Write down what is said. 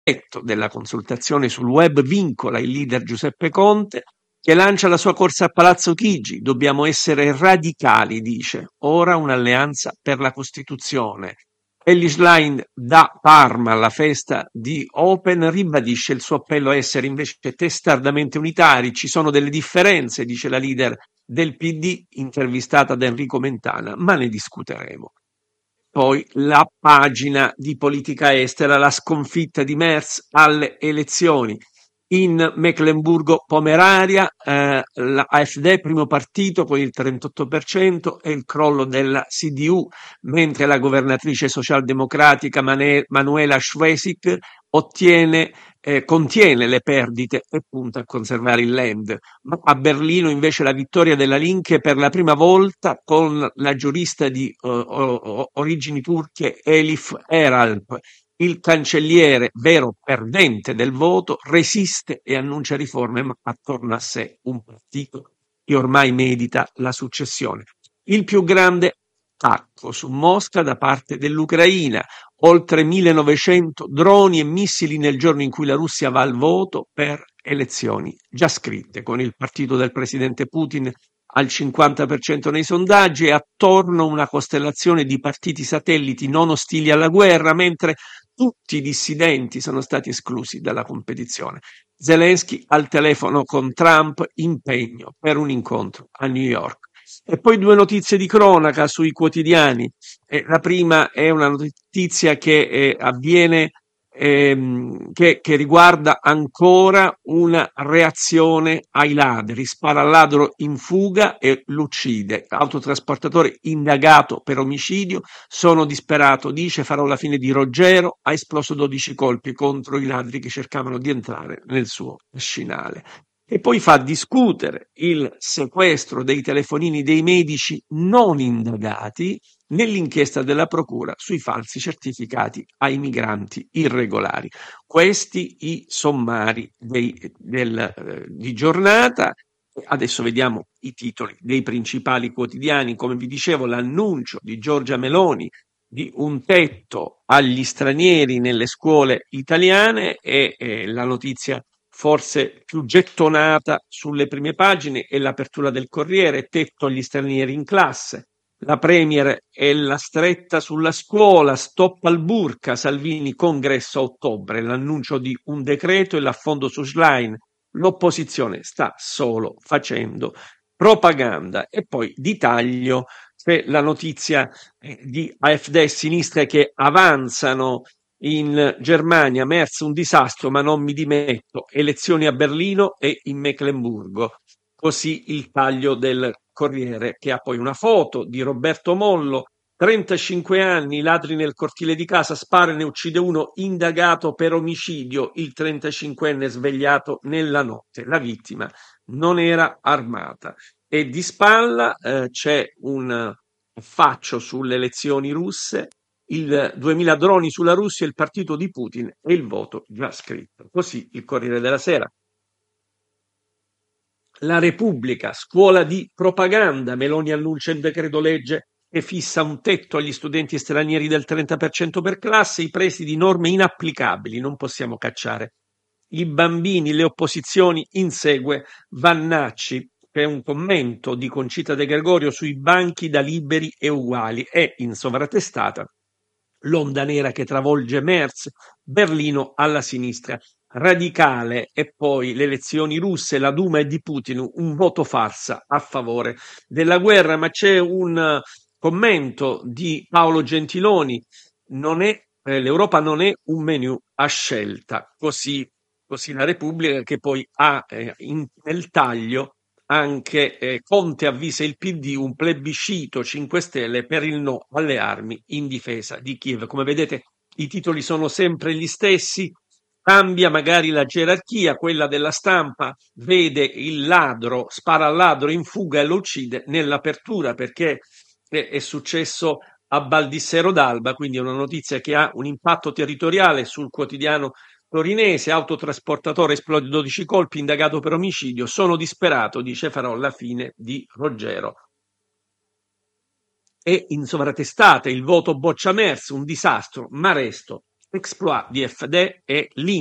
della consultazione sul web vincola il leader Giuseppe Conte, che lancia la sua corsa a Palazzo Chigi. Dobbiamo essere radicali, dice. Ora un'alleanza per la Costituzione. Elly Schlein da Parma alla festa di Open ribadisce il suo appello a essere invece testardamente unitari. Ci sono delle differenze, dice la leader del PD intervistata da Enrico Mentana, ma ne discuteremo. Poi la pagina di politica estera, la sconfitta di Merz alle elezioni. In Mecklenburgo-Pomerania la AfD, primo partito con il 38% e il crollo della CDU, mentre la governatrice socialdemocratica Manuela Schwesig contiene le perdite e punta a conservare il Land. Ma a Berlino invece la vittoria della Linke per la prima volta con la giurista di origini turche Elif Eralp. Il cancelliere, vero perdente del voto, resiste e annuncia riforme, ma attorno a sé un partito che ormai medita la successione. Il più grande attacco su Mosca da parte dell'Ucraina, oltre 1900 droni e missili nel giorno in cui la Russia va al voto per elezioni già scritte, con il partito del presidente Putin al 50% nei sondaggi e attorno una costellazione di partiti satelliti non ostili alla guerra, mentre tutti i dissidenti sono stati esclusi dalla competizione. Zelensky al telefono con Trump, impegno per un incontro a New York. E poi due notizie di cronaca sui quotidiani. La prima è una notizia che avviene che riguarda ancora una reazione ai ladri. Spara al ladro in fuga e lo uccide. Autotrasportatore indagato per omicidio. Sono disperato, dice, farò la fine di Ruggero. Ha esploso 12 colpi contro i ladri che cercavano di entrare nel suo scinale. E poi fa discutere il sequestro dei telefonini dei medici non indagati nell'inchiesta della procura sui falsi certificati ai migranti irregolari. Questi i sommari di giornata. Adesso vediamo i titoli dei principali quotidiani. Come vi dicevo, l'annuncio di Giorgia Meloni di un tetto agli stranieri nelle scuole italiane e la notizia forse più gettonata sulle prime pagine è l'apertura del Corriere, tetto agli stranieri in classe. La Premier è la stretta sulla scuola, stop al burka, Salvini congresso a ottobre, l'annuncio di un decreto e l'affondo su Schlein. L'opposizione sta solo facendo propaganda. E poi di taglio c'è la notizia di AfD e sinistra che avanzano in Germania. Merz un disastro, ma non mi dimetto. Elezioni a Berlino e in Meclemburgo. Così il taglio del Corriere, che ha poi una foto di Roberto Mollo, 35 anni, ladri nel cortile di casa, spara e ne uccide uno, indagato per omicidio, il 35enne svegliato nella notte. La vittima non era armata. E di spalla c'è un affaccio sulle elezioni russe, il 2000 droni sulla Russia, il partito di Putin e il voto già scritto. Così il Corriere della Sera. La Repubblica, scuola di propaganda, Meloni annuncia il decreto legge che fissa un tetto agli studenti stranieri del 30% per classe, i presidi norme inapplicabili, non possiamo cacciare i bambini, le opposizioni, insegue Vannacci, che è un commento di Concita De Gregorio sui banchi da liberi e uguali, è in sovratestata l'onda nera che travolge Merz, Berlino alla sinistra radicale e poi le elezioni russe, la Duma e di Putin, un voto farsa a favore della guerra, ma c'è un commento di Paolo Gentiloni, l'Europa non è un menu a scelta, così la Repubblica, che poi ha nel taglio anche Conte avvisa il PD un plebiscito 5 Stelle per il no alle armi in difesa di Kiev. Come vedete i titoli sono sempre gli stessi, cambia magari la gerarchia, quella della stampa vede il ladro, spara al ladro in fuga e lo uccide nell'apertura perché è successo a Baldissero d'Alba, quindi è una notizia che ha un impatto territoriale sul quotidiano torinese. Autotrasportatore esplode 12 colpi, indagato per omicidio. Sono disperato, dice, farò la fine di Ruggero. E in sovratestate il voto boccia Merz, un disastro, ma resto Exploit di FD è